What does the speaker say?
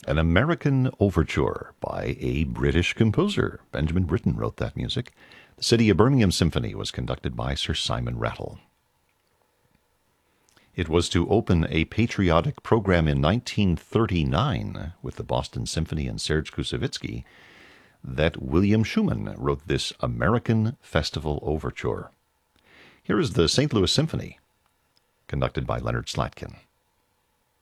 An American Overture by a British composer. Benjamin Britten wrote that music. The City of Birmingham Symphony was conducted by Sir Simon Rattle. It was to open a patriotic program in 1939 with the Boston Symphony and Serge Koussevitzky that William Schumann wrote this American Festival Overture. Here is the St. Louis Symphony, conducted by Leonard Slatkin.